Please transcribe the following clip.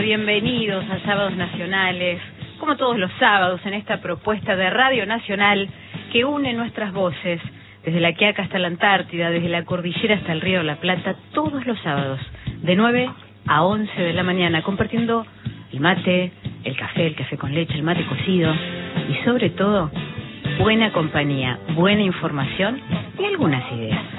Bienvenidos a Sábados Nacionales, como todos los sábados en esta propuesta de Radio Nacional que une nuestras voces desde la Quiaca hasta la Antártida, desde la cordillera hasta el Río de la Plata, todos los sábados, de 9 a 11 de la mañana, compartiendo el mate, el café con leche, el mate cocido y sobre todo, buena compañía, buena información y algunas ideas.